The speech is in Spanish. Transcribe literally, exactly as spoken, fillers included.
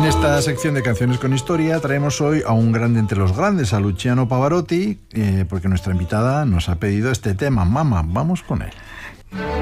En esta sección de Canciones con Historia traemos hoy a un grande entre los grandes, a Luciano Pavarotti, eh, porque nuestra invitada nos ha pedido este tema, Mama. Vamos con él.